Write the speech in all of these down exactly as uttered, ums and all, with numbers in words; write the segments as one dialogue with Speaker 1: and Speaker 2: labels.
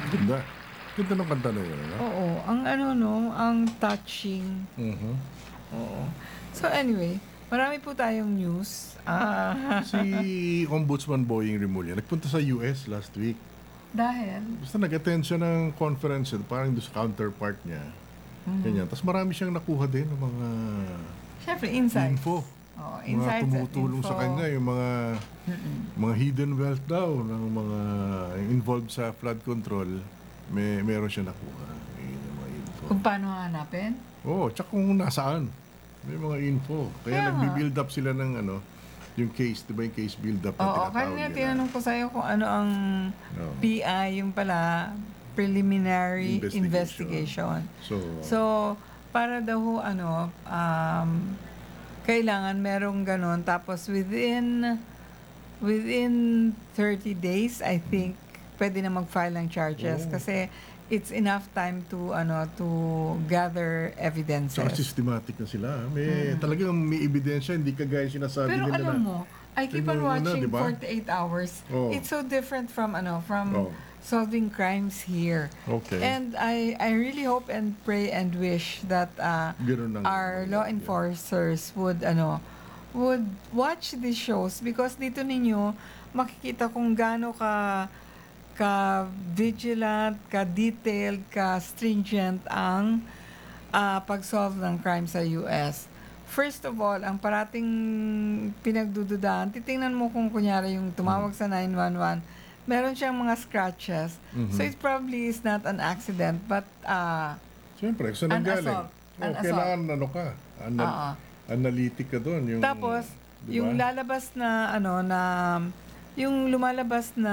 Speaker 1: Ganda. Ganda ng kanta na yun, ano?
Speaker 2: Oo, ang ano 'no, ang touching.
Speaker 1: Mhm.
Speaker 2: Oo. So anyway, marami po tayong news. Ah,
Speaker 1: Si Ombudsman Boying Rimulya nagpunta sa U S last week.
Speaker 2: dahil
Speaker 1: Basta nag-attend siya ng conference yun, parang doon sa counterpart niya. Ganyan. Tapos marami siyang nakuha din ng mga
Speaker 2: siyempre insights.
Speaker 1: info.
Speaker 2: Oo,
Speaker 1: Mga
Speaker 2: insights and
Speaker 1: tumutulong sa
Speaker 2: info.
Speaker 1: kanya, yung mga mga hidden wealth daw ng mga involved sa flood control. May meron siya nakuha. May mga info.
Speaker 2: Kung paano hanapin?
Speaker 1: Oo, tsaka kung nasaan. May mga info. Kaya
Speaker 2: Kaya nga.
Speaker 1: nagbi-build up sila ng ano, yung case, di ba yung case build up na
Speaker 2: Oo,
Speaker 1: tinatawag
Speaker 2: kanina
Speaker 1: nila.
Speaker 2: tinanong ko sa'yo kung ano ang
Speaker 1: Oo.
Speaker 2: P I, yung pala, preliminary
Speaker 1: Investigation.
Speaker 2: investigation.
Speaker 1: So,
Speaker 2: So, para daw ho, ano, um, kailangan merong ganon. Tapos within, within thirty days, I think, pwede na mag-file ng charges.
Speaker 1: Oh.
Speaker 2: Kasi it's enough time to, ano, to gather
Speaker 1: tsaka
Speaker 2: evidences.
Speaker 1: systematic na sila. May talagang may ebidensya, hindi kagaya sinasabi
Speaker 2: Pero
Speaker 1: nila
Speaker 2: alam
Speaker 1: na.
Speaker 2: mo, I keep on
Speaker 1: Tingnan mo na,
Speaker 2: watching
Speaker 1: di ba?
Speaker 2: forty-eight hours.
Speaker 1: Oo.
Speaker 2: It's so different from, ano, from
Speaker 1: Oo.
Speaker 2: solving crimes here.
Speaker 1: Okay.
Speaker 2: And I I really hope and pray and wish that uh,
Speaker 1: Ganun ang-
Speaker 2: our law
Speaker 1: yeah.
Speaker 2: enforcers would ano would watch these shows, because dito ninyo makikita kung gaano ka ka vigilant, ka detailed, ka stringent ang ah, pag-solve ng crime sa U S. First of all, ang parating pinagdududahan, titingnan mo kung kunyari yung tumawag sa nine one one, meron siyang mga scratches. So it probably is not an accident, but uh,
Speaker 1: Siyempre, saan
Speaker 2: An
Speaker 1: ang galing?
Speaker 2: assault.
Speaker 1: Oh,
Speaker 2: An
Speaker 1: kailangan ano ka, anal-
Speaker 2: Oo.
Speaker 1: analytic ka doon. Yung,
Speaker 2: tapos
Speaker 1: di ba?
Speaker 2: yung lalabas na ano na yung lumalabas na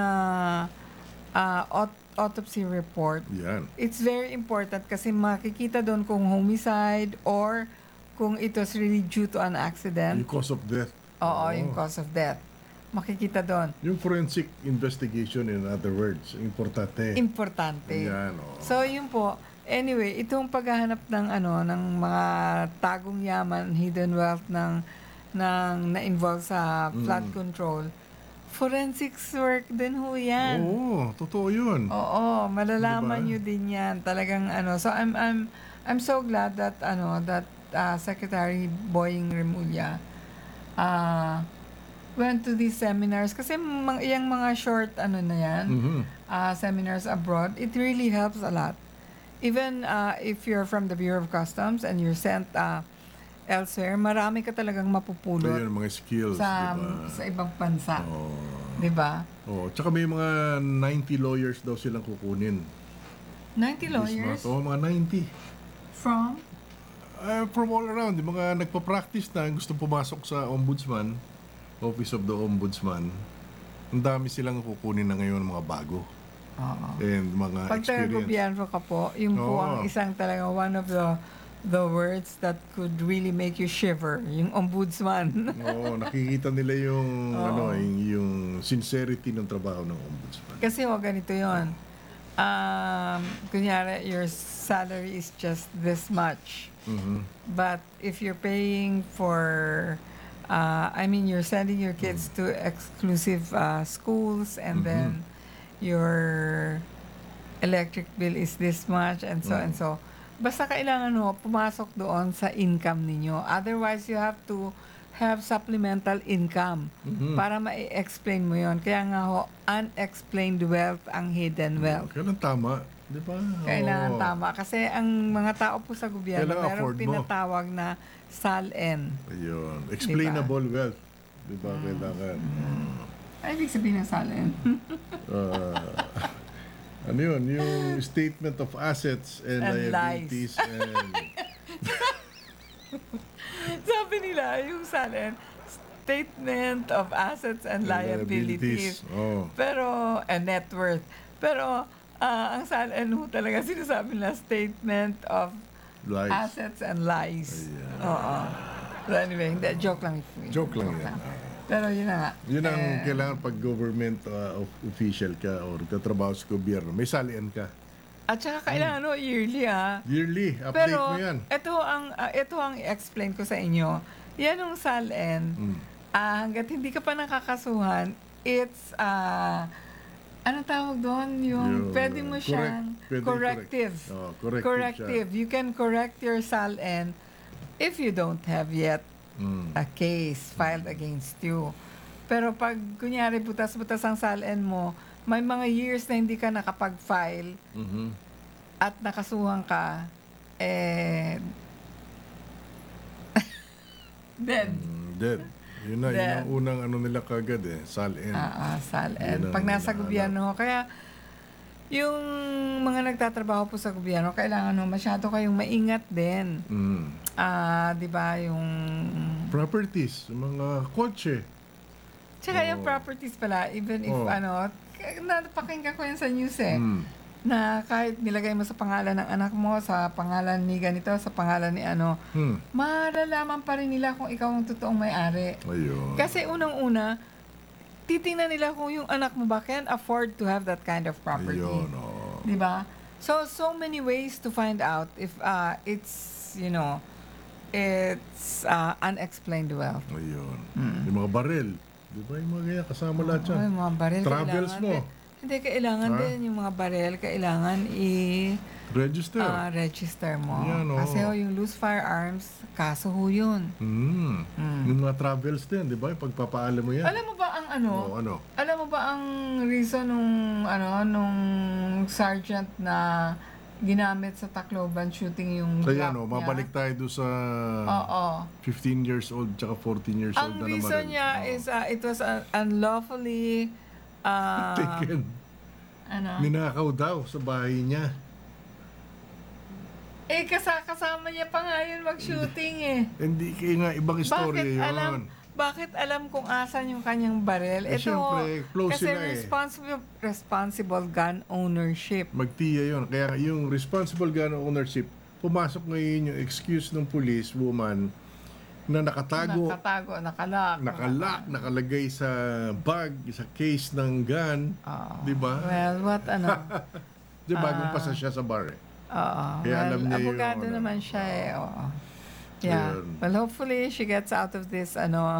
Speaker 2: ah, aut- autopsy report,
Speaker 1: Yan.
Speaker 2: it's very important kasi makikita doon kung homicide or kung it was really due to an accident.
Speaker 1: Yung cause of death.
Speaker 2: Oo, yung cause of death. Makikita doon.
Speaker 1: Yung forensic investigation, in other words, importante.
Speaker 2: Importante.
Speaker 1: Yan, oh.
Speaker 2: So, yun po. Anyway, itong paghahanap ng ano ng mga tagong yaman, hidden wealth ng ng na-involve sa flood control, forensics work din ho yan.
Speaker 1: Oo, totoo yun.
Speaker 2: Oo, malalaman
Speaker 1: Diba?
Speaker 2: nyo din yan. Talagang ano. So I'm I'm I'm so glad that ano that uh, Secretary Boying Remulla uh, went to these seminars, kasi mang, yung mga short ano na yan,
Speaker 1: Mhm.
Speaker 2: uh, seminars abroad, it really helps a lot. Even uh, if you're from the Bureau of Customs and you're sent uh, elsewhere, marami ka talagang
Speaker 1: So,
Speaker 2: mapupulot
Speaker 1: yun, mga skills,
Speaker 2: sa
Speaker 1: diba?
Speaker 2: sa ibang bansa.
Speaker 1: Oo.
Speaker 2: 'Di ba?
Speaker 1: Oh, tsaka may mga ninety lawyers daw silang kukunin.
Speaker 2: ninety
Speaker 1: this
Speaker 2: lawyers
Speaker 1: month. Oo, mga ninety.
Speaker 2: from
Speaker 1: Uh, from all around, yung mga nagpa-practice na gusto pumasok sa Ombudsman, Office of the Ombudsman, ang dami silang kukunin na ngayon, mga bago.
Speaker 2: Oo.
Speaker 1: And mga
Speaker 2: Pag
Speaker 1: experience.
Speaker 2: taga-gobyerno ka po, yun po
Speaker 1: Oo.
Speaker 2: ang isang talaga one of the the words that could really make you shiver, yung ombudsman.
Speaker 1: Oo, nakikita nila yung,
Speaker 2: Oo.
Speaker 1: ano, yung, yung sincerity ng trabaho ng Ombudsman.
Speaker 2: Kasi o ganito yon. Um, kunyari, your salary is just this much.
Speaker 1: Mhm.
Speaker 2: But if you're paying for, uh, I mean, you're sending your kids to exclusive uh, schools, and
Speaker 1: Mhm.
Speaker 2: then your electric bill is this much, and so and so. Basta kailangan mo pumasok doon sa income ninyo. Otherwise, you have to have supplemental income para ma-explain mo yon. Kaya nga ho, unexplained wealth ang hidden wealth.
Speaker 1: Kailan tama, di ba?
Speaker 2: Kailangan
Speaker 1: Oo.
Speaker 2: tama. Kasi ang mga tao po sa gobyerno,
Speaker 1: Kailangan
Speaker 2: merong
Speaker 1: afford mo.
Speaker 2: tinatawag na S A L N.
Speaker 1: Ayun. Explainable wealth. Di ba? Kailangan.
Speaker 2: Ano ibig sabihin ng S A L N?
Speaker 1: Ah, ano yun? Yung statement of assets and,
Speaker 2: And
Speaker 1: liabilities and
Speaker 2: Sabi nila, yung S A L N, Statement of Assets and Liabilities.
Speaker 1: Oh.
Speaker 2: Pero, and net worth. Pero, ah, ang S A L N ho talaga sinasabi nila, Statement of
Speaker 1: Lies.
Speaker 2: Assets and Lies.
Speaker 1: Ayan.
Speaker 2: Oo. So anyway, hindi, joke lang.
Speaker 1: Joke lang yan.
Speaker 2: Pero yun na nga.
Speaker 1: Yun ang
Speaker 2: Eh,
Speaker 1: kailangan pag government uh, of- official ka or nagtatrabaho sa gobyerno. May salian ka.
Speaker 2: At saka kailangan, no, yearly ha.
Speaker 1: Yearly. Update
Speaker 2: Pero,
Speaker 1: mo yan.
Speaker 2: ito ang, ah, ito ang explain ko sa inyo. Yan ang S A L N.
Speaker 1: Mm.
Speaker 2: Ah, hanggat hindi ka pa nakakasuhan, it's, ah, ano tawag doon? Yung,
Speaker 1: Yung,
Speaker 2: pwede mo
Speaker 1: correct.
Speaker 2: siyang,
Speaker 1: Pwede
Speaker 2: corrective.
Speaker 1: correct. Oh, corrective
Speaker 2: Corrective. You can correct your S A L N if you don't have yet
Speaker 1: Mm.
Speaker 2: a case filed against you. Pero pag, kunyari, butas-butas ang S A L N mo, may mga years na hindi ka nakapag-file
Speaker 1: Mhm.
Speaker 2: at nakasuhan ka, eh, dead.
Speaker 1: Mm, dead. Yun na, yun
Speaker 2: Dead.
Speaker 1: ang unang ano nila kagad eh, S A L N.
Speaker 2: Ah, ah, S A L N.
Speaker 1: Yun ang
Speaker 2: Pag nasa
Speaker 1: hinahanap.
Speaker 2: gobyerno, kaya yung mga nagtatrabaho po sa gobyerno, kailangan no, masyado kayong maingat din.
Speaker 1: Mm.
Speaker 2: Ah, 'di ba, yung
Speaker 1: Properties, yung mga kotse.
Speaker 2: tsaka yung
Speaker 1: Oo.
Speaker 2: properties pala, even if
Speaker 1: Oo.
Speaker 2: ano, k- napakinggan ko yan sa news eh,
Speaker 1: Mm.
Speaker 2: na kahit nilagay mo sa pangalan ng anak mo, sa pangalan ni ganito, sa pangalan ni ano,
Speaker 1: Hmm.
Speaker 2: malalaman pa rin nila kung ikaw ang totoong may-ari.
Speaker 1: Ayun.
Speaker 2: Kasi unang-una, titingnan nila kung yung anak mo ba can afford to have that kind of property.
Speaker 1: Ayun, oh.
Speaker 2: 'Di ba? So so many ways to find out if uh it's, you know, it's uh, unexplained wealth.
Speaker 1: Ayun.
Speaker 2: Mm.
Speaker 1: Yung mga baril. Di ba yung mga ganyan, kasama lahat yan.
Speaker 2: Oh, yung mga baril
Speaker 1: Travels
Speaker 2: kailangan
Speaker 1: mo.
Speaker 2: din. Hindi, kailangan
Speaker 1: Ha?
Speaker 2: din yung mga baril, kailangan
Speaker 1: Register.
Speaker 2: i-register mo.
Speaker 1: Yan, oo.
Speaker 2: Kasi oh, yung loose firearms, kaso ho yun.
Speaker 1: Mm.
Speaker 2: Mm.
Speaker 1: Yung mga travels din, di ba? Yung pagpapaalam mo yan.
Speaker 2: Alam mo ba ang ano?
Speaker 1: Oo, ano?
Speaker 2: Alam mo ba ang reason nung ano nung sergeant na ginamit sa Tacloban shooting yung
Speaker 1: Kaya
Speaker 2: Glock
Speaker 1: no,
Speaker 2: niya?
Speaker 1: mabalik tayo doon sa
Speaker 2: Oo.
Speaker 1: fifteen years old tsaka fourteen years old
Speaker 2: Ang
Speaker 1: na naman.
Speaker 2: reason niya is uh, it was uh, unlawfully uh,
Speaker 1: Taken.
Speaker 2: ano?
Speaker 1: Ninakaw daw sa bahay niya.
Speaker 2: Eh kasa kasama niya pa nga yun mag-shooting eh.
Speaker 1: Hindi kayo nga, ibang istorya
Speaker 2: Bakit
Speaker 1: yun.
Speaker 2: alam bakit alam kung asan yung kanyang baril?
Speaker 1: Eh,
Speaker 2: Ito,
Speaker 1: syempre, close
Speaker 2: kasi
Speaker 1: sila eh.
Speaker 2: responsible responsible gun ownership.
Speaker 1: Magtiya yun. Kaya yung responsible gun ownership, pumasok ngayon yung excuse ng police woman na nakatago,
Speaker 2: Nakatago, nakalak.
Speaker 1: nakalak, nakalagay sa bag, sa case ng gun.
Speaker 2: Oo.
Speaker 1: Di ba?
Speaker 2: Well, what ano?
Speaker 1: Di ba,
Speaker 2: Ah.
Speaker 1: pasa siya sa bar eh.
Speaker 2: Oo.
Speaker 1: Kaya
Speaker 2: well,
Speaker 1: alam niya yung
Speaker 2: abogado
Speaker 1: ano.
Speaker 2: naman siya eh. Oo. Yeah.
Speaker 1: Ayun.
Speaker 2: Well, hopefully she gets out of this ano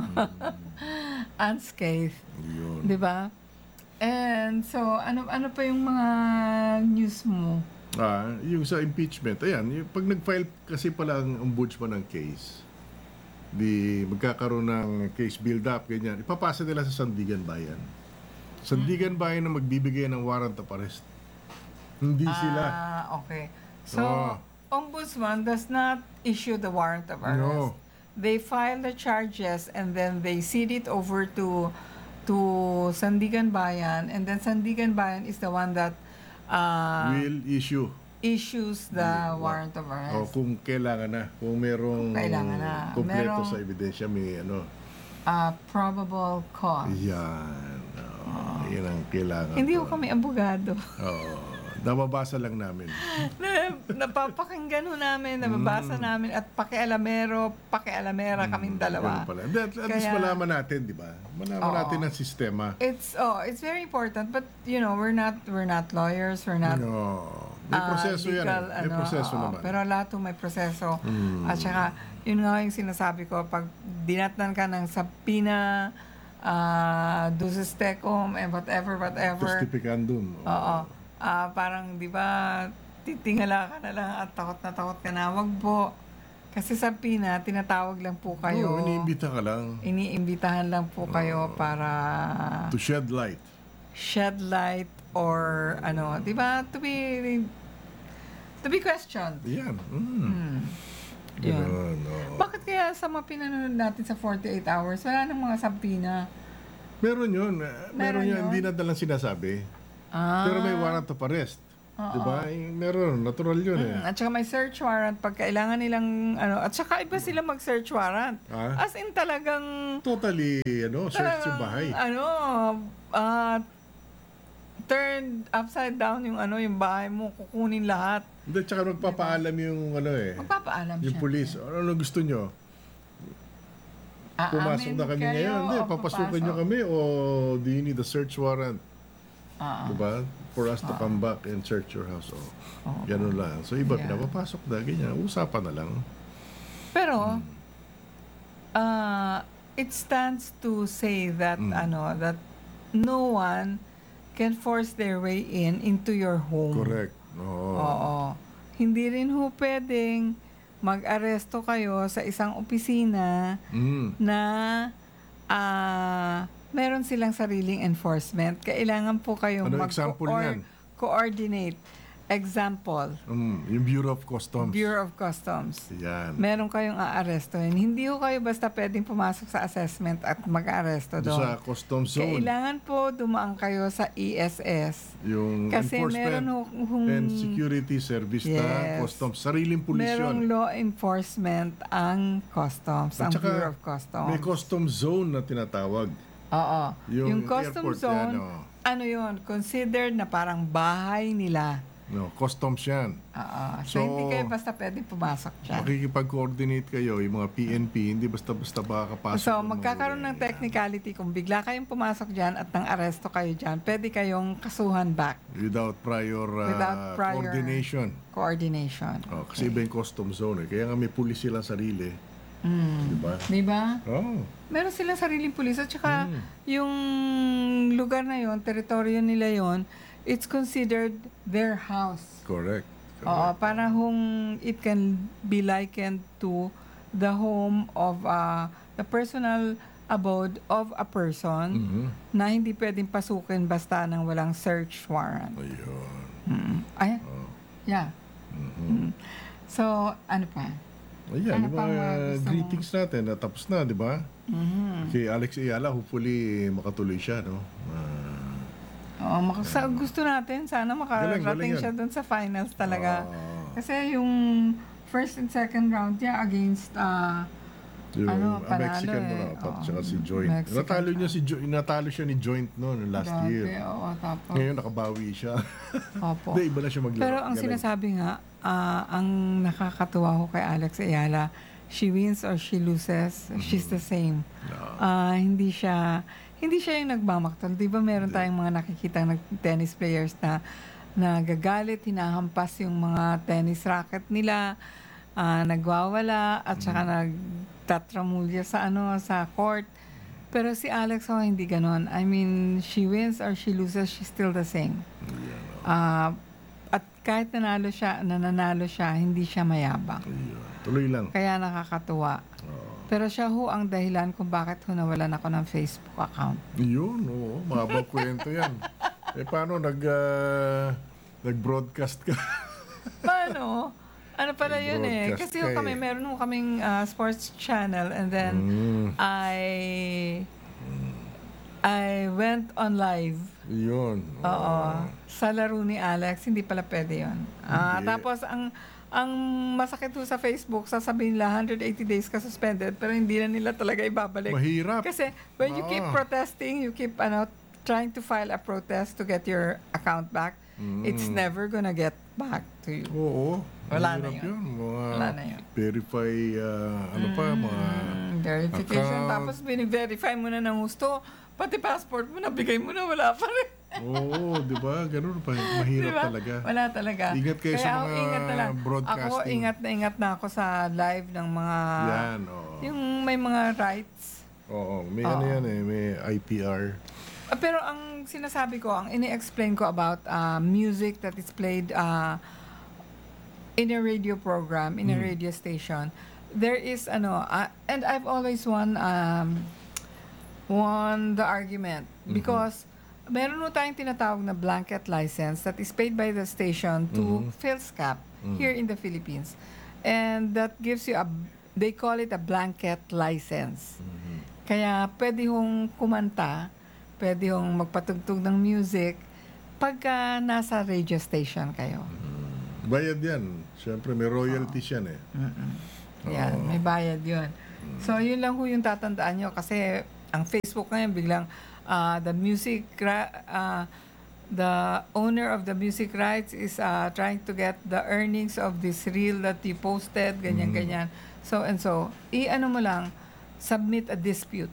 Speaker 2: unscathed,
Speaker 1: Yun.
Speaker 2: 'di ba? And so ano ano pa yung mga news mo?
Speaker 1: Ah, yung sa impeachment, ayan, yung, pag nag-file kasi pala ang ombudsman ng case, di magkakaroon ng case build-up, ganyan, ipapasa nila sa Sandigan Bayan. Sandigan Bayan na magbibigay ng warrant of arrest. Hindi sila.
Speaker 2: Ah, okay. So,
Speaker 1: Oo.
Speaker 2: ombudsman does not issue the warrant of arrest.
Speaker 1: No.
Speaker 2: They file the charges and then they cede it over to to Sandigan Bayan, and then Sandigan Bayan is the one that uh,
Speaker 1: Will issue.
Speaker 2: issues the
Speaker 1: Yeah,
Speaker 2: warrant of
Speaker 1: O
Speaker 2: arrest.
Speaker 1: kung kailangan na, kung merong
Speaker 2: Kung kailangan na.
Speaker 1: kompleto
Speaker 2: Merong-
Speaker 1: sa ebidensya, may ano,
Speaker 2: Uh, probable cause.
Speaker 1: yan. Oh, yan ang kailangan.
Speaker 2: Hindi
Speaker 1: to.
Speaker 2: ko kami abogado.
Speaker 1: Oo. Nababasa lang namin.
Speaker 2: na, napapakinggan ho namin, nababasa namin, at pakialamero, pakialamera kaming dalawa.
Speaker 1: Ganun pala. At, at least
Speaker 2: Kaya-
Speaker 1: malaman natin, di ba? Malaman
Speaker 2: Oo.
Speaker 1: natin ang sistema.
Speaker 2: It's oh, it's very important, but you know, we're not we're not lawyers, we're not
Speaker 1: No. May
Speaker 2: ah,
Speaker 1: proseso yan.
Speaker 2: legal,
Speaker 1: Eh. May
Speaker 2: ano,
Speaker 1: proseso
Speaker 2: oo,
Speaker 1: naman.
Speaker 2: Pero lahat ho may proseso.
Speaker 1: Mm.
Speaker 2: At saka, yun nga yung sinasabi ko, pag dinatnan ka ng sapina, uh, duces tecum, and whatever, whatever,
Speaker 1: Testifficandum.
Speaker 2: oo, ah, parang, di ba, titingala ka na lang at takot na takot ka na, wag po. Kasi sa Pina, tinatawag lang po kayo.
Speaker 1: Oo, iniimbita ka lang
Speaker 2: Iniimbitahan lang po kayo para
Speaker 1: to shed light.
Speaker 2: shed light or ano, 'di ba? To be to be questioned.
Speaker 1: Yan. Mm.
Speaker 2: Hmm. Yun.
Speaker 1: Ganun, oo.
Speaker 2: Bakit kaya sa mga pinanonood natin sa forty-eight hours, wala nang mga sampina?
Speaker 1: Meron yun. eh, Meron,
Speaker 2: Meron
Speaker 1: yun.
Speaker 2: yun?
Speaker 1: Hindi na dalang sinasabi.
Speaker 2: Ah.
Speaker 1: Pero may warrant of arrest.
Speaker 2: Oo.
Speaker 1: Di ba? Eh, Meron. Natural yun eh.
Speaker 2: Mm, at saka may search warrant pag kailangan nilang ano, at saka iba sila mag-search warrant.
Speaker 1: Ah?
Speaker 2: As in talagang
Speaker 1: Totally, ano, search yung
Speaker 2: talagang,
Speaker 1: bahay.
Speaker 2: Ano, ah turned upside down yung ano, yung bahay mo, kukunin lahat.
Speaker 1: Hindi, tsaka magpapaalam yung ano eh.
Speaker 2: Magpapaalam
Speaker 1: Yung
Speaker 2: siya.
Speaker 1: police. Ano, ano gusto nyo?
Speaker 2: Aamin
Speaker 1: Pumasok na kami
Speaker 2: kayo
Speaker 1: ngayon. Hindi,
Speaker 2: o
Speaker 1: papasukan nyo
Speaker 2: papasok?
Speaker 1: kami o do you need a search warrant?
Speaker 2: Ah,
Speaker 1: Diba? For us to come back and search your house. Oh.
Speaker 2: Oo.
Speaker 1: Ganun lang. So iba,
Speaker 2: Yeah.
Speaker 1: pinapapasok na, ganyan. Usapan na lang.
Speaker 2: Pero,
Speaker 1: Hmm.
Speaker 2: uh, it stands to say that,
Speaker 1: Mm.
Speaker 2: ano, that no one can force their way in into your home.
Speaker 1: Correct. Oo.
Speaker 2: Oo. Hindi rin ho pwedeng mag-aresto kayo sa isang opisina
Speaker 1: Mm.
Speaker 2: na ah, meron silang sariling enforcement. Kailangan po kayong
Speaker 1: Ano
Speaker 2: mag-
Speaker 1: example
Speaker 2: or-
Speaker 1: niyan?
Speaker 2: coordinate. Example,
Speaker 1: Mm, yung Bureau of Customs.
Speaker 2: Bureau of Customs.
Speaker 1: Yan.
Speaker 2: Meron kayong aarestohin. Hindi ho kayo basta pwedeng pumasok sa assessment at mag-aresto
Speaker 1: Doon sa
Speaker 2: doon.
Speaker 1: customs zone.
Speaker 2: Kailangan po dumaan kayo sa E S S.
Speaker 1: Yung
Speaker 2: Kasi
Speaker 1: enforcement
Speaker 2: meron ho, hung-
Speaker 1: and security service na
Speaker 2: Yes.
Speaker 1: customs. Sariling pulis
Speaker 2: merong
Speaker 1: yun.
Speaker 2: law enforcement ang customs,
Speaker 1: At
Speaker 2: ang
Speaker 1: saka,
Speaker 2: Bureau of Customs.
Speaker 1: May customs zone na tinatawag.
Speaker 2: Oo.
Speaker 1: Yung
Speaker 2: Yung, custom
Speaker 1: airport
Speaker 2: zone,
Speaker 1: yan, oh.
Speaker 2: ano yun, considered na parang bahay nila.
Speaker 1: No, customs yan.
Speaker 2: Oo. So,
Speaker 1: So,
Speaker 2: hindi kayo basta pwede pumasok dyan.
Speaker 1: Makikipag-coordinate kayo, yung mga P N P, hindi basta-basta makakapasok.
Speaker 2: So,
Speaker 1: ng mga
Speaker 2: magkakaroon ng
Speaker 1: yan.
Speaker 2: technicality kung bigla kayong pumasok dyan at nang aresto kayo dyan, pwede kayong kasuhan back.
Speaker 1: Without prior, uh,
Speaker 2: Without prior-
Speaker 1: coordination.
Speaker 2: Coordination.
Speaker 1: Oh, kasi iba yung customs zone. Eh. Kaya nga may pulis silang sarili.
Speaker 2: Mm.
Speaker 1: Di ba?
Speaker 2: Di ba?
Speaker 1: Oh.
Speaker 2: Meron silang sariling pulis at saka
Speaker 1: Mm.
Speaker 2: yung lugar na yon, teritoryo nila yon, it's considered their house.
Speaker 1: Correct.
Speaker 2: Oo,
Speaker 1: Correct.
Speaker 2: para hong it can be likened to the home of uh, the personal abode of a person
Speaker 1: Mhm.
Speaker 2: na hindi pwedeng pasukin basta nang walang search warrant.
Speaker 1: Ayun.
Speaker 2: Mm. Ay,
Speaker 1: Oh.
Speaker 2: yeah.
Speaker 1: Mhm.
Speaker 2: Mm. So, ano pa?
Speaker 1: Ayan,
Speaker 2: Ano
Speaker 1: yung
Speaker 2: pang,
Speaker 1: mga
Speaker 2: uh, gusto mo?
Speaker 1: greetings natin, natapos na, di ba?
Speaker 2: Mhm.
Speaker 1: Kay Alex Ayala, hopefully makatuloy siya, no? Ah,
Speaker 2: Oo, mak- sa gusto natin, sana
Speaker 1: Galing,
Speaker 2: makarating
Speaker 1: galing yan.
Speaker 2: siya dun sa finals talaga.
Speaker 1: ah,
Speaker 2: Kasi yung first and second round niya against uh,
Speaker 1: yung
Speaker 2: ano,
Speaker 1: ah,
Speaker 2: panalo
Speaker 1: Mexican mo
Speaker 2: eh.
Speaker 1: na, pat,
Speaker 2: Oo,
Speaker 1: tsaka si Joint.
Speaker 2: Mexican
Speaker 1: Natalo
Speaker 2: siya.
Speaker 1: niya si jo- natalo siya ni Joint noon last
Speaker 2: grabe,
Speaker 1: year.
Speaker 2: Oo, tapos.
Speaker 1: Ngayon nakabawi siya.
Speaker 2: Opo.
Speaker 1: Hindi, iba na siya maglaro.
Speaker 2: Pero ang
Speaker 1: Galing.
Speaker 2: sinasabi nga, ah, ang nakakatuwa ko kay Alex Ayala, she wins or she loses, she's the same.
Speaker 1: No.
Speaker 2: Ah, hindi siya hindi siya yung nagmamaktol. 'Di ba meron tayong mga nakikita ng tennis players na nagagalit, hinahampas yung mga tennis racket nila, ah, nagwawala at saka nagtatramulya sa ano sa court. Pero si Alex oh, hindi ganon. I mean, she wins or she loses, she's still the same.
Speaker 1: Ayan, oh.
Speaker 2: Ah, at kahit nanalo siya, nananalo siya, hindi siya mayabang.
Speaker 1: Ayun. Tuloy lang.
Speaker 2: Kaya nakakatuwa.
Speaker 1: Oh.
Speaker 2: Pero siya ho ang dahilan kung bakit ho nawalan ako ng Facebook account.
Speaker 1: Yun, oo. Mahabang kwento yan. Eh, paano nag, ah, nag-broadcast ka?
Speaker 2: Paano? Ano pala yun eh?
Speaker 1: Broadcast
Speaker 2: Kasi ho
Speaker 1: ka
Speaker 2: kami,
Speaker 1: eh.
Speaker 2: meron ho kaming ah, sports channel and then
Speaker 1: Mm,
Speaker 2: I I went on live.
Speaker 1: yun.
Speaker 2: Oo. Sa laro ni Alex, hindi pala pwede yun. Ah,
Speaker 1: Hindi.
Speaker 2: tapos ang ang masakit ho sa Facebook, sasabihin nila one hundred eighty days ka suspended pero hindi na nila talaga ibabalik.
Speaker 1: Mahirap.
Speaker 2: Kasi when you keep
Speaker 1: Oo.
Speaker 2: protesting, you keep ano trying to file a protest to get your account back, it's
Speaker 1: Mm.
Speaker 2: never gonna get back to you.
Speaker 1: Oo.
Speaker 2: Wala na
Speaker 1: mahirap
Speaker 2: yun.
Speaker 1: Mga
Speaker 2: Wala na yun.
Speaker 1: verify, ah, ano pa, mga...
Speaker 2: Mm, verification.
Speaker 1: account.
Speaker 2: Tapos bini-verify mo na ng gusto. Pati passport mo, nabigay mo na, wala pa rin.
Speaker 1: Oo, di ba? Ganun pa. Mahirap
Speaker 2: Diba?
Speaker 1: talaga.
Speaker 2: Wala talaga.
Speaker 1: Ingat kayo
Speaker 2: Kaya
Speaker 1: sa
Speaker 2: ako,
Speaker 1: mga
Speaker 2: ingat na lang.
Speaker 1: broadcasting.
Speaker 2: Ako, ingat na ingat na ako sa live ng mga...
Speaker 1: Yan, oo.
Speaker 2: Yung may mga rights.
Speaker 1: Oo, may ano
Speaker 2: Oo.
Speaker 1: yan eh, may I P R.
Speaker 2: Ah, pero ang sinasabi ko, ang ini-explain ko about uh, music that is played uh, in a radio program, in a
Speaker 1: Mm.
Speaker 2: radio station, there is ano, uh, and I've always won um, won the argument because meron mo tayong tinatawag na blanket license that is paid by the station to
Speaker 1: Mhm.
Speaker 2: PhilSCAP
Speaker 1: Mhm.
Speaker 2: here in the Philippines. And that gives you a, they call it a blanket license.
Speaker 1: Mhm.
Speaker 2: Kaya pwede hong kumanta, pwede hong magpatugtog ng music pagka nasa radio station kayo.
Speaker 1: Bayad yan. Siyempre, may royalties yan eh.
Speaker 2: Yan, may bayad yun. So, yun lang ho yung tatandaan nyo kasi ang Facebook ngayon biglang uh, the music ra- uh, the owner of the music rights is uh, trying to get the earnings of this reel that you posted, ganyan-ganyan. So and so, i-ano mo lang, submit a dispute.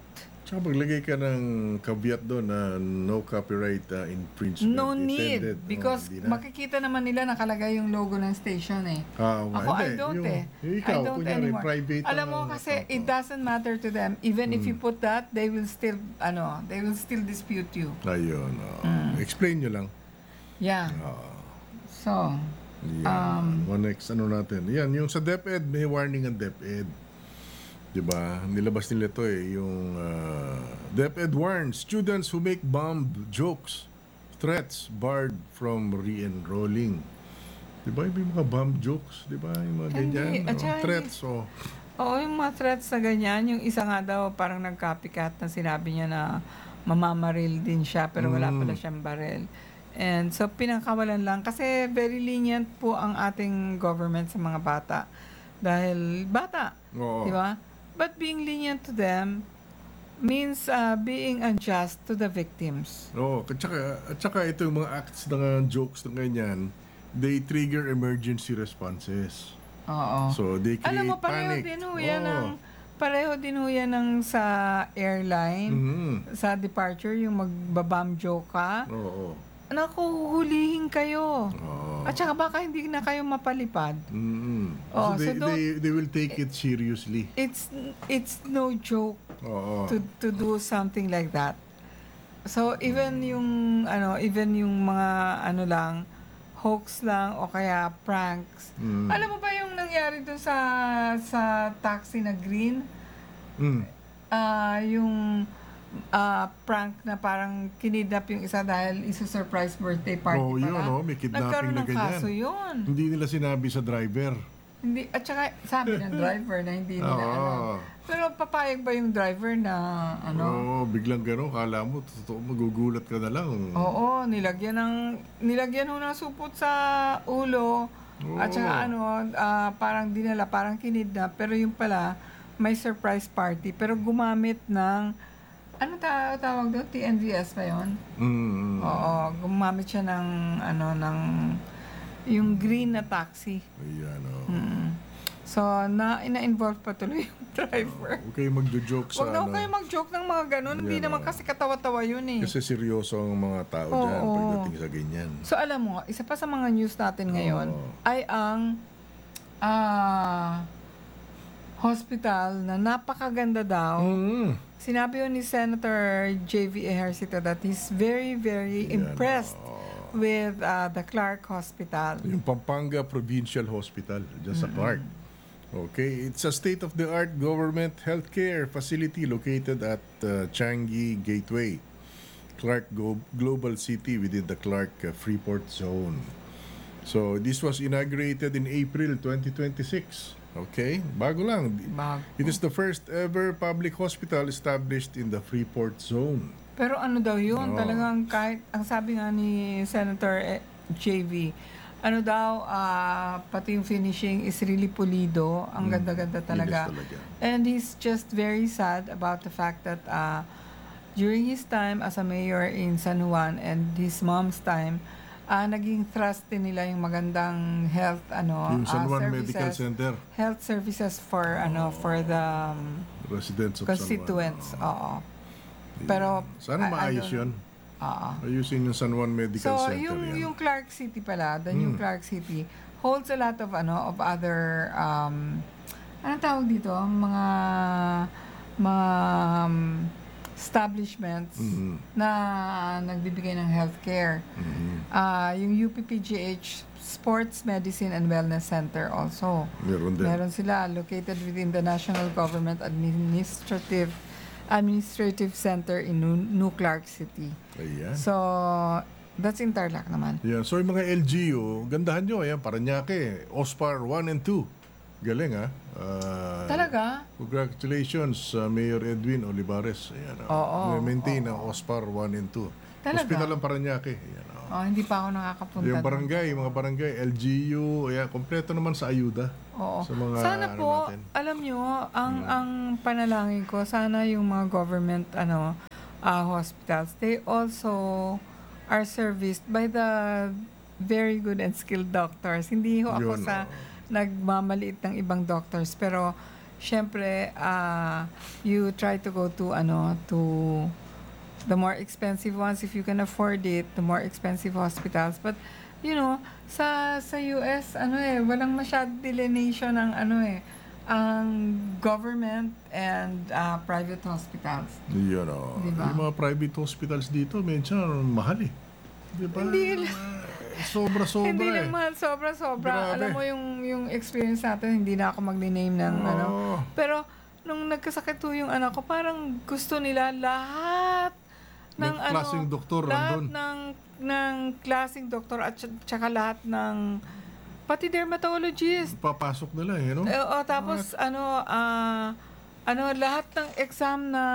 Speaker 1: Tsaka maglagay ka ng caveat doon na no copyright uh, infringement
Speaker 2: No need.
Speaker 1: intended. Oh,
Speaker 2: Because
Speaker 1: hindi na.
Speaker 2: makikita naman nila nakalagay yung logo ng station eh.
Speaker 1: Ah, oo nga.
Speaker 2: Ako, I
Speaker 1: Hindi,
Speaker 2: don't
Speaker 1: yung-
Speaker 2: eh.
Speaker 1: yung ikaw,
Speaker 2: I don't
Speaker 1: kunyari,
Speaker 2: anymore.
Speaker 1: private
Speaker 2: Alam mo
Speaker 1: ang
Speaker 2: kasi
Speaker 1: account
Speaker 2: it
Speaker 1: mo.
Speaker 2: doesn't matter to them. Even if you
Speaker 1: Mm.
Speaker 2: put that, they will still, ano, they will still dispute you.
Speaker 1: Ayun. oh.
Speaker 2: Mm.
Speaker 1: Explain nyo lang.
Speaker 2: Yeah.
Speaker 1: Ah,
Speaker 2: So,
Speaker 1: yan.
Speaker 2: Um,
Speaker 1: One next, ano natin. Yan, yung sa DepEd, may warning ang DepEd. Diba? Nilabas nila to eh. Yung uh, DepEd warns students who make bomb jokes, threats barred from re-enrolling. Diba? Yung mga bomb jokes. Diba? Yung mga
Speaker 2: Hindi.
Speaker 1: ganyan.
Speaker 2: At
Speaker 1: oh,
Speaker 2: saka
Speaker 1: threats. Oh.
Speaker 2: oo, yung mga threats na ganyan, yung isa nga daw parang nag-copycat na sinabi niya na mamamaril din siya pero wala
Speaker 1: Mm.
Speaker 2: pala siyang baril. And so pinakawalan lang kasi very lenient po ang ating government sa mga bata. Dahil bata,
Speaker 1: Oo.
Speaker 2: di ba? But being lenient to them means uh, being unjust to the victims.
Speaker 1: Oo. At saka, at saka ito yung mga acts na jokes na ganyan, they trigger emergency responses.
Speaker 2: Oo.
Speaker 1: So, they create
Speaker 2: Alam mo, pareho
Speaker 1: panic.
Speaker 2: din ho yan
Speaker 1: Oo.
Speaker 2: ng, pareho din ho yan ng sa airline,
Speaker 1: Mhm.
Speaker 2: sa departure, yung magbabam joke ka.
Speaker 1: Oo.
Speaker 2: Naku, huhulihin kayo.
Speaker 1: Oo.
Speaker 2: At saka baka hindi na kayo mapalipad.
Speaker 1: Mhm.
Speaker 2: Oh,
Speaker 1: so, they,
Speaker 2: so don't-
Speaker 1: they, they will take it seriously.
Speaker 2: It's it's no joke
Speaker 1: Oo.
Speaker 2: to to do something like that. So even yung ano, even yung mga ano lang hoax lang o kaya pranks.
Speaker 1: Mm.
Speaker 2: Alam mo ba yung nangyari dun sa sa taxi na green?
Speaker 1: Mm.
Speaker 2: Ah, yung ah, prank na parang kinidnap yung isa dahil isa-surprise birthday party
Speaker 1: Oo,
Speaker 2: pala.
Speaker 1: yun, oh, may kidnapping
Speaker 2: Nagkaroon
Speaker 1: na
Speaker 2: ng
Speaker 1: ganyan.
Speaker 2: kaso yun.
Speaker 1: Hindi nila sinabi sa driver.
Speaker 2: Hindi, at saka sabi ng driver na hindi nila
Speaker 1: Oo.
Speaker 2: ano. Pero papayag ba yung driver na ano?
Speaker 1: Oo, biglang gano'n. Kala mo, totoo, magugulat ka na lang.
Speaker 2: Oo, nilagyan ng nilagyan ho ng supot sa ulo. At
Speaker 1: Oo.
Speaker 2: saka ano, ah, parang dinala, parang kinidnap. Pero yung pala, may surprise party. Pero gumamit ng, ano ta tawag doon? T N V S ba yun?
Speaker 1: Mm.
Speaker 2: Oo, gumamit siya ng, ano, ng, yung green na taxi.
Speaker 1: Ayan, oh.
Speaker 2: Mm. So, na, ina-involve pa tuloy yung driver.
Speaker 1: Huwag kayo magjo-joke sa
Speaker 2: Huwag daw
Speaker 1: ano.
Speaker 2: kayo mag-joke ng mga ganun. Hindi
Speaker 1: Yan,
Speaker 2: naman
Speaker 1: oh.
Speaker 2: kasi katawa-tawa yun eh.
Speaker 1: Kasi seryoso ang mga tao dyan
Speaker 2: Oo.
Speaker 1: pagdating sa ganyan.
Speaker 2: So alam mo, isa pa sa mga news natin ngayon
Speaker 1: Oo.
Speaker 2: ay ang ah, hospital na napakaganda daw.
Speaker 1: Mm.
Speaker 2: Sinabi yun ni Senator J V Ejercito that he's very, very
Speaker 1: Yan,
Speaker 2: impressed
Speaker 1: oh.
Speaker 2: with uh, the Clark Hospital.
Speaker 1: Yung Pampanga Provincial Hospital, dyan sa Clark. Okay, it's a state-of-the-art government healthcare facility located at uh, Changi Gateway, Clark Go- Global City within the Clark uh, Freeport Zone. So, this was inaugurated in April twenty twenty-six. Okay, bago lang.
Speaker 2: Bago.
Speaker 1: It is the first ever public hospital established in the Freeport Zone.
Speaker 2: Pero ano daw yun,
Speaker 1: Oo.
Speaker 2: talagang kahit, ang sabi nga ni Senator eh, J V, ano daw, ah, pati yung finishing is really pulido. Ang
Speaker 1: Mm,
Speaker 2: ganda-ganda talaga.
Speaker 1: linis talaga.
Speaker 2: And he's just very sad about the fact that uh, during his time as a mayor in San Juan and his mom's time, uh, naging thrust din nila yung magandang health ano
Speaker 1: Yung San
Speaker 2: uh,
Speaker 1: Juan
Speaker 2: services,
Speaker 1: Medical Center,
Speaker 2: health services for ano for the um,
Speaker 1: residents of
Speaker 2: constituents.
Speaker 1: San Juan.
Speaker 2: Oo.
Speaker 1: Yeah.
Speaker 2: Pero
Speaker 1: Sana
Speaker 2: I- I
Speaker 1: maayos
Speaker 2: don't-
Speaker 1: yun.
Speaker 2: Oo.
Speaker 1: Ayusin yung San Juan Medical
Speaker 2: So,
Speaker 1: Center
Speaker 2: yung
Speaker 1: yan.
Speaker 2: yung Clark City pala, the new
Speaker 1: Hmm.
Speaker 2: Clark City holds a lot of ano of other um anong tawag dito? Mga mga um, establishments
Speaker 1: Mhm.
Speaker 2: na nagbibigay ng healthcare.
Speaker 1: Mhm.
Speaker 2: Ah, yung U P P G H Sports Medicine and Wellness Center also.
Speaker 1: Meron din.
Speaker 2: Meron sila located within the National Government Administrative Administrative Center in New, New Clark City.
Speaker 1: Ayan.
Speaker 2: So, that's in Tarlac naman.
Speaker 1: Yeah, so yung mga L G U, gandahan nyo. Ayan, Paranaque, OSPAR one and two. Galing, ha? Ah,
Speaker 2: Talaga?
Speaker 1: Congratulations, uh, Mayor Edwin Olivares. Ayan,
Speaker 2: Oo,
Speaker 1: maintain
Speaker 2: oo.
Speaker 1: ang OSPAR one and two.
Speaker 2: Talaga?
Speaker 1: Hospital ng Paranaque. Ayan, oh.
Speaker 2: Oh, hindi pa ako nakakapunta.
Speaker 1: Yung
Speaker 2: doon.
Speaker 1: barangay, mga barangay, L G U, ayan, kompleto naman sa ayuda.
Speaker 2: Oo.
Speaker 1: Sa mga
Speaker 2: Sana
Speaker 1: ano
Speaker 2: po,
Speaker 1: natin.
Speaker 2: alam nyo, ang
Speaker 1: Hmm.
Speaker 2: ang panalangin ko, sana yung mga government ano ah, hospitals, they also are serviced by the very good and skilled doctors. Hindi ho ako
Speaker 1: Yun,
Speaker 2: sa
Speaker 1: oh.
Speaker 2: nagmamaliit ng ibang doctors, pero syempre, ah, you try to go to, ano, to the more expensive ones if you can afford it, the more expensive hospitals. But, you know, sa sa U S, ano eh, walang masyadong delineation ng ano eh, ang government and ah, private hospitals.
Speaker 1: Yun o.
Speaker 2: Diba?
Speaker 1: Yung mga private hospitals dito, medyo mahal eh. Di ba?
Speaker 2: Hindi
Speaker 1: Sobra-sobra
Speaker 2: Hindi
Speaker 1: eh.
Speaker 2: lang mahal, sobra-sobra.
Speaker 1: Grabe.
Speaker 2: Alam mo yung yung experience natin, hindi na ako mag-name ng
Speaker 1: Oo.
Speaker 2: ano. Pero nung nagkasakit ho yung anak ko, parang gusto nila lahat ng
Speaker 1: May klaseng
Speaker 2: ano,
Speaker 1: doktor
Speaker 2: lahat
Speaker 1: nandun.
Speaker 2: ng ng klaseng doktor at tsa- tsaka lahat ng pati dermatologist.
Speaker 1: Papasok nila eh, no?
Speaker 2: Eh, o, tapos ano ah ano lahat ng exam na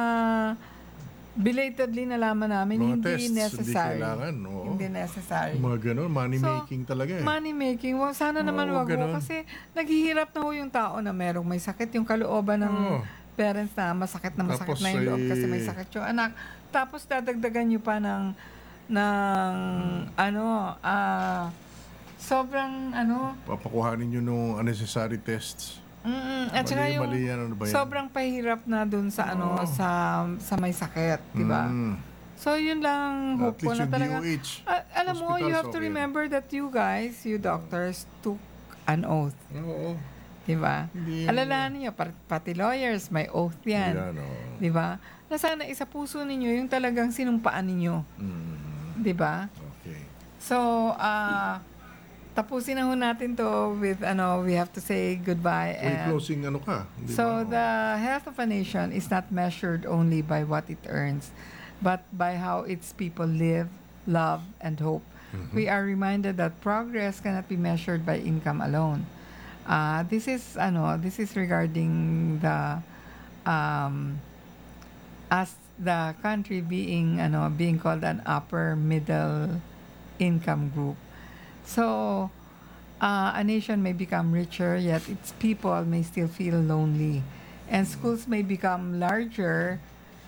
Speaker 2: belatedly nalaman namin
Speaker 1: Mga
Speaker 2: hindi
Speaker 1: tests, hindi
Speaker 2: necessary.
Speaker 1: kailangan, oo.
Speaker 2: Hindi necessary.
Speaker 1: Mga ganun, money
Speaker 2: So,
Speaker 1: making talaga eh.
Speaker 2: Money making. Wag sana naman
Speaker 1: Oo,
Speaker 2: wag mo
Speaker 1: ganun.
Speaker 2: kasi naghihirap na ho yung tao na merong may sakit, yung kalooban ng
Speaker 1: Oo.
Speaker 2: parents na masakit na masakit
Speaker 1: Tapos
Speaker 2: na yung loob
Speaker 1: ay-
Speaker 2: kasi may sakit yung anak. Tapos dadagdagan nyo pa ng ng ano ah sobrang ano
Speaker 1: Papakuhanin nyo nung unnecessary tests.
Speaker 2: mm, at saka
Speaker 1: Mali,
Speaker 2: yung
Speaker 1: mali yan, ano ba yan?
Speaker 2: sobrang pahirap na dun sa ano
Speaker 1: Oo.
Speaker 2: sa sa may sakit, di ba?
Speaker 1: Mm.
Speaker 2: So yun lang
Speaker 1: At
Speaker 2: hope ko
Speaker 1: least
Speaker 2: na
Speaker 1: yung
Speaker 2: talaga.
Speaker 1: D O H.
Speaker 2: Ah, alam mo, you
Speaker 1: hospitals,
Speaker 2: have to
Speaker 1: okay.
Speaker 2: remember that you guys, you doctors, took an oath.
Speaker 1: Oo.
Speaker 2: Di ba?
Speaker 1: Hindi yan-
Speaker 2: Alalahanin niyo, par- pati lawyers, may oath yan.
Speaker 1: Yan, oo.
Speaker 2: Di ba? Na sana isa puso ninyo yung talagang sinumpaan ninyo.
Speaker 1: Mm.
Speaker 2: Di ba?
Speaker 1: Okay.
Speaker 2: So, ah tapusin na ho natin to with, ano, we have to say goodbye.
Speaker 1: May
Speaker 2: And
Speaker 1: closing ano ka? Di
Speaker 2: so,
Speaker 1: ba?
Speaker 2: the health of a nation is not measured only by what it earns, but by how its people live, love, and hope.
Speaker 1: Mm-hmm.
Speaker 2: We are reminded that progress cannot be measured by income alone. Uh, this is ano, this is regarding the um, as the country being ano being called an upper middle income group. So uh, a nation may become richer, yet its people may still feel lonely, and schools may become larger.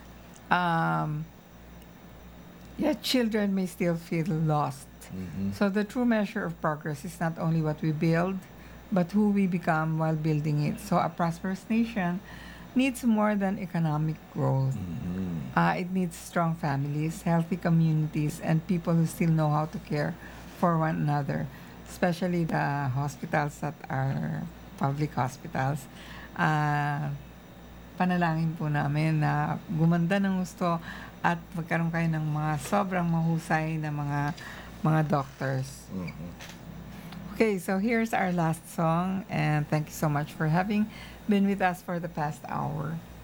Speaker 2: Um, yet children may still feel lost.
Speaker 1: Mhm.
Speaker 2: So the true measure of progress is not only what we build, but who we become while building it. So a prosperous nation needs more than economic growth.
Speaker 1: Mhm.
Speaker 2: Uh, it needs strong families, healthy communities, and people who still know how to care for one another, especially the hospitals that are public hospitals. Uh, panalangin po namin na gumanda ng gusto at magkaroon kayo ng mga sobrang mahusay na mga mga doctors.
Speaker 1: Mhm.
Speaker 2: Okay, so here's our last song, and thank you so much for having been with us for the past hour.